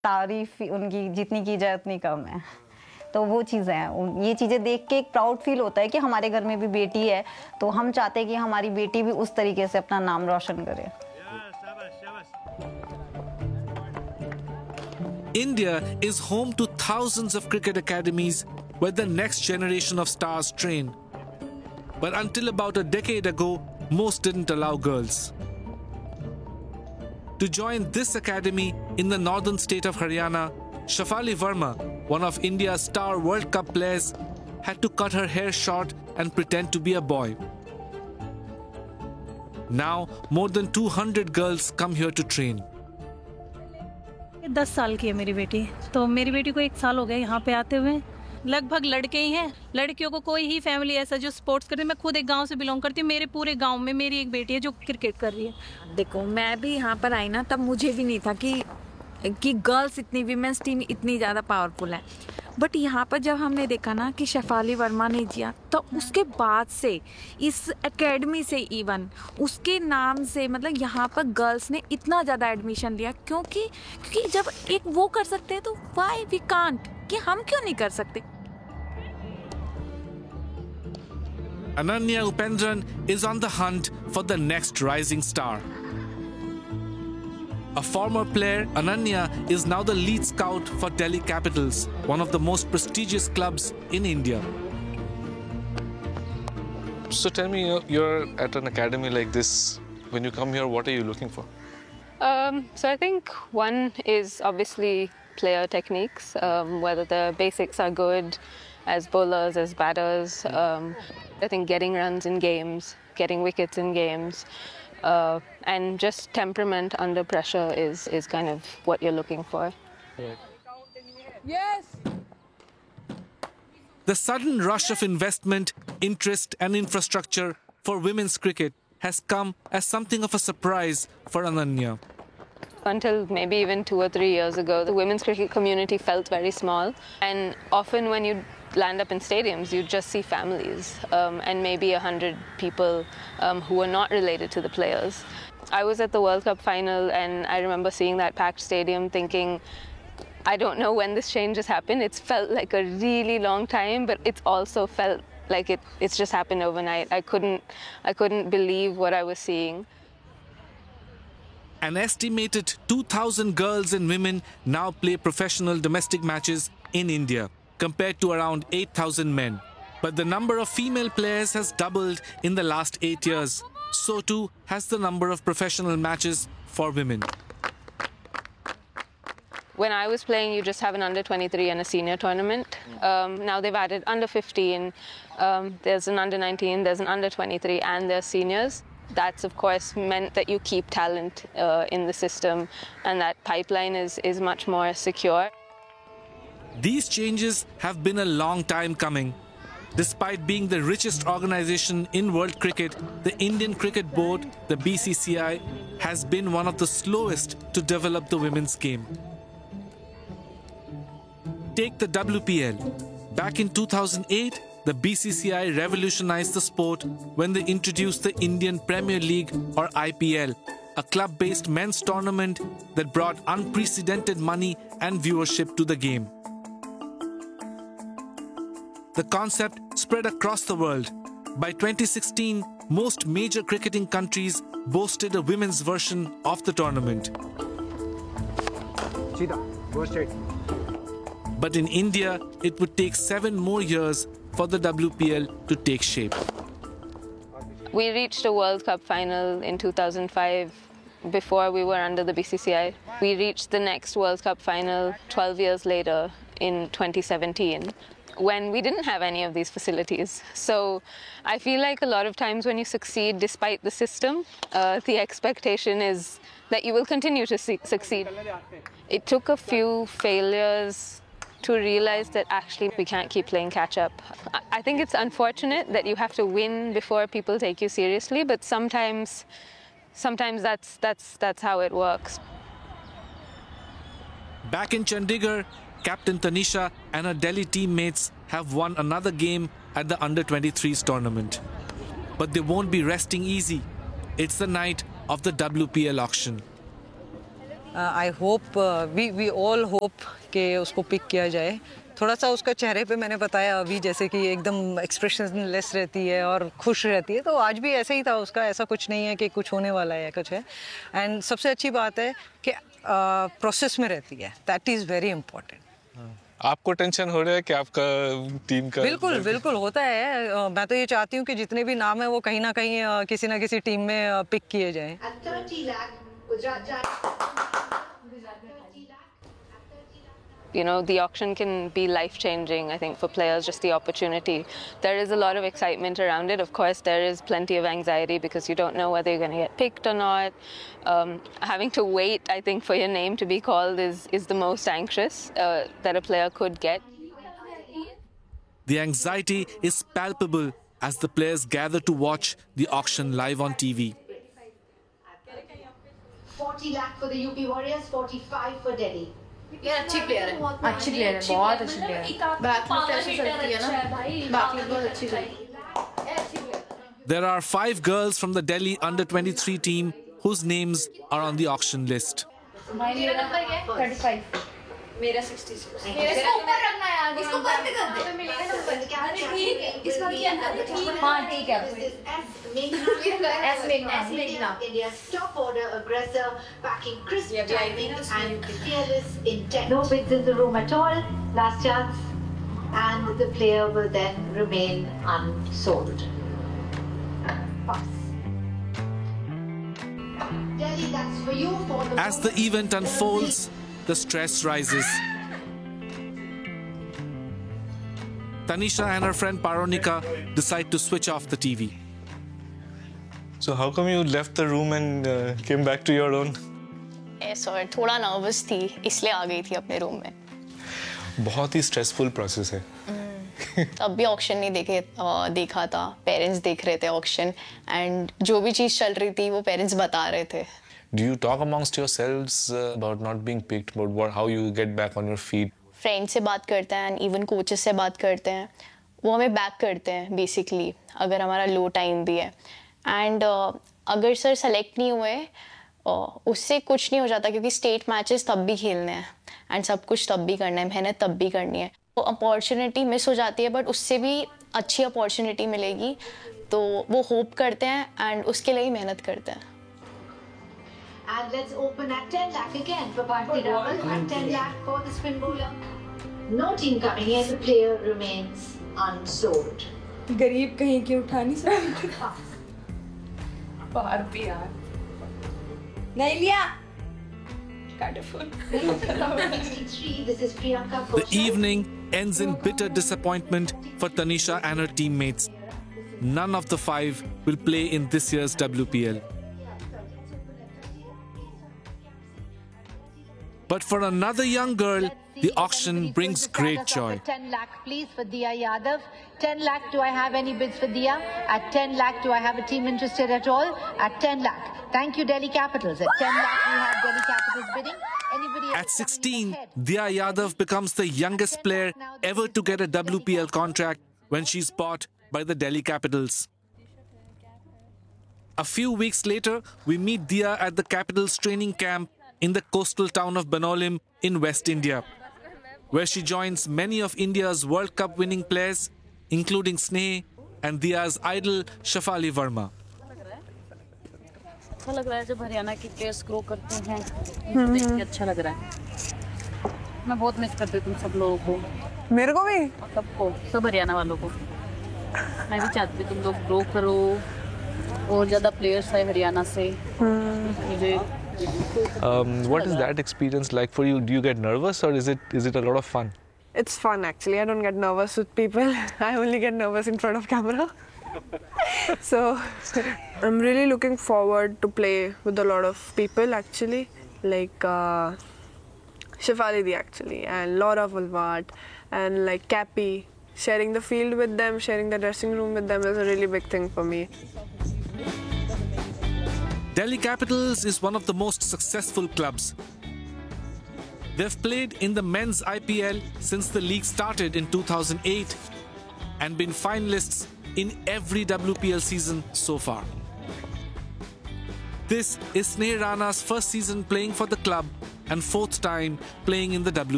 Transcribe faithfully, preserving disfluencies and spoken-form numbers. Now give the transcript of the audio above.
तारीफ उनकी जितनी की जाए उतनी कम है। तो वो चीज़ें हैं, ये चीज़ें देख के एक प्राउड फील होता है कि हमारे घर में भी बेटी है, तो हम चाहते हैं कि हमारी बेटी भी उस तरीके से अपना नाम रोशन करे। India is home to thousands of cricket academies where the next generation of stars train. But until about a decade ago, most didn't allow girls. To join this academy in the northern state of Haryana, Shafali Verma, one of India's star World Cup players, had to cut her hair short and pretend to be a boy. Now, more than two hundred girls come here to train. दस साल की है मेरी बेटी, तो मेरी बेटी को एक साल हो गया यहाँ पे आते हुए। लगभग लड़के ही हैं, लड़कियों को कोई ही फैमिली ऐसा जो स्पोर्ट्स करती है। मैं खुद एक गांव से बिलोंग करती हूँ, मेरे पूरे गांव में मेरी एक बेटी है जो क्रिकेट कर रही है। देखो, मैं भी यहाँ पर आई ना, तब मुझे भी नहीं था कि कि गर्ल्स इतनी, वीमेंस टीम इतनी ज़्यादा पावरफुल है। बट यहाँ पर जब हमने देखा ना कि शेफाली वर्मा ने जिया, तो उसके बाद से इस एकेडमी से इवन उसके नाम से मतलब यहाँ पर गर्ल्स ने इतना ज़्यादा एडमिशन लिया, क्योंकि क्योंकि जब एक वो कर सकते हैं तो व्हाई वी कांट, कि हम क्यों नहीं कर सकते। Ananya Upendran is on the hunt for the next rising star. A former player, Ananya is now the lead scout for Delhi Capitals, one of the most prestigious clubs in India. So tell me, you're at an academy like this. When you come here, what are you looking for? Um, so I think one is obviously player techniques, um, whether the basics are good as bowlers, as batters. Um, I think getting runs in games, getting wickets in games, uh, and just temperament under pressure is, is kind of what you're looking for. Right. Yes! The sudden rush of investment, interest and infrastructure for women's cricket has come as something of a surprise for Ananya. Until maybe even two or three years ago, the women's cricket community felt very small. And often when you land up in stadiums, you just see families um, and maybe a hundred people um, who are not related to the players. I was at the World Cup final and I remember seeing that packed stadium thinking, I don't know when this change has happened. It's felt like a really long time, but it's also felt like it, it's just happened overnight. I couldn't, I couldn't believe what I was seeing. An estimated two thousand girls and women now play professional domestic matches in India, compared to around eight thousand men. But the number of female players has doubled in the last eight years. So too has the number of professional matches for women. When I was playing, you just have an under twenty-three and a senior tournament. Um, now they've added under fifteen, um, there's an under nineteen, there's an under twenty-three, and there's seniors. That's, of course, meant that you keep talent uh, in the system, and that pipeline is, is much more secure. These changes have been a long time coming. Despite being the richest organization in world cricket, the Indian Cricket Board, the B C C I, has been one of the slowest to develop the women's game. Take the W P L. Back in two thousand eight, the B C C I revolutionized the sport when they introduced the Indian Premier League, or I P L, a club-based men's tournament that brought unprecedented money and viewership to the game. The concept spread across the world. By twenty sixteen, most major cricketing countries boasted a women's version of the tournament. Cheetah, go straight. But in India, it would take seven more years for the W P L to take shape. We reached a World Cup final in two thousand five before we were under the B C C I. We reached the next World Cup final twelve years later in twenty seventeen. When we didn't have any of these facilities. So I feel like a lot of times when you succeed despite the system, uh, the expectation is that you will continue to see succeed. It took a few failures to realize that actually we can't keep playing catch up. I think it's unfortunate that you have to win before people take you seriously, but sometimes, sometimes that's, that's, that's how it works. Back in Chandigarh, Captain Tanisha and her Delhi teammates have won another game at the under twenty-threes tournament. But they won't be resting easy. It's the night of the W P L auction. I hope we we all hope कि उसको pick किया जाए। थोड़ा सा उसका चेहरे पे मैंने बताया अभी जैसे कि एकदम एक्सप्रेशनलेस रहती है और खुश रहती है, तो आज भी ऐसे ही था उसका, ऐसा कुछ नहीं है कि कुछ होने वाला है या कुछ है। एंड सबसे अच्छी बात है कि प्रोसेस में रहती है, दैट इज़ वेरी इंपॉर्टेंट। आपको टेंशन हो रहा है कि आपका टीम का? बिल्कुल बिल्कुल होता है। मैं तो ये चाहती हूँ कि जितने भी नाम है वो कहीं ना कहीं किसी ना किसी टीम में पिक किए जाएं। You know, the auction can be life-changing, I think, for players, just the opportunity. There is a lot of excitement around it. Of course, there is plenty of anxiety because you don't know whether you're going to get picked or not. Um, having to wait, I think, for your name to be called is, is the most anxious uh, that a player could get. The anxiety is palpable as the players gather to watch the auction live on T V. forty lakh for the U P Warriors, forty-five for Delhi. ये अच्छी player है, अच्छी player है, बहुत अच्छी player है। Back में fresh चलती है ना, बैक में बहुत अच्छी चलती है। There are five girls from the Delhi under twenty-three team whose names are on the auction list. मेरा नंबर क्या है? thirty-five. मेरा sixty-six. मेरा ऊपर रखना यार, इसको बंद कर दे। मेरा नंबर अरे ठीक, इसका क्या है? ठीक, हाँ ठीक है। S Meghna, S Meghna. India's top order aggressor, backing crisp timing and fearless intent. No bids in the room at all. Last chance, and the player will then remain unsold. Pass. Delhi, that's for you for the. As the event unfolds, the stress rises. Tanisha and her friend Paronika decide to switch off the T V. So how come you left the room and uh, came back to your own? Sorry थोड़ा nervous थी इसलिए आ गई थी अपने room में। बहुत ही stressful process है। तब भी ऑक्शन नहीं देखे देखा था, पेरेंट्स देख रहे थे ऑक्शन, एंड जो भी चीज़ चल रही थी वो पेरेंट्स बता रहे थे। Do you talk amongst yourselves uh, about not being picked, about what, how you get back on your feet? Friend से बात करते हैं, इवन कोचेस से बात करते हैं, वो हमें बैक करते हैं बेसिकली अगर हमारा लो टाइम भी है। एंड uh, अगर सर सेलेक्ट नहीं हुए uh, उससे कुछ नहीं हो जाता क्योंकि स्टेट मैचेस तब भी खेलने हैं एंड सब कुछ तब भी करना है, मेहनत तब भी करनी है। वो अपॉर्चुनिटी मिस हो जाती है बट उससे भी अच्छी अपॉर्चुनिटी मिलेगी, तो वो होप करते हैं एंड उसके लिए ही मेहनत करते हैं। And let's open at ten lakh again for Bharti Rawal, at ten lakh for the spin bowler. No team coming in, the player remains unsold. गरीब कहीं की उठा नहीं सकते। बाहर भी यार नहीं लिया। This is Priyanka. The evening ends in bitter disappointment for Tanisha and her teammates. None of the five will play in this year's W P L. But for another young girl, the auction brings great joy. ten lakh please for Diya Yadav. ten lakh, do I have any bids for Diya? At ten lakh, do I have a team interested at all? At ten lakh. Thank you, Delhi Capitals. At ten lakh, we have Delhi Capitals bidding. Anybody At sixteen, Diya Yadav becomes the youngest player ever to get a W P L contract when she's bought by the Delhi Capitals. A few weeks later, we meet Diya at the Capitals training camp in the coastal town of Banolim in West India, where she joins many of India's World Cup winning players, including Sneh and Diya's idol Shafali Verma. अच्छा लग रहा है जब हरियाणा की players grow करते हैं, देख के अच्छा लग रहा है। मैं बहुत मिस करती हूँ तुम सब लोगों को। मेरे को भी? सबको, सब हरियाणा वालों को। मैं भी चाहती हूँ तुम लोग ग्रो करो और ज़्यादा प्लेयर्स आए हरियाणा से। मुझे Um, what is that experience like for you? Do you get nervous or is it is it a lot of fun? It's fun actually. I don't get nervous with people. I only get nervous in front of camera. So I'm really looking forward to play with a lot of people actually, like uh, Shefali Di actually, and Laura Vulvat, and like Cappy. Sharing the field with them, sharing the dressing room with them is a really big thing for me. Delhi Capitals is one of the most successful clubs. They've played in the men's I P L since the league started in two thousand eight and been finalists in every W P L season so far. This is Sneh Rana's first season playing for the club and fourth time playing in the W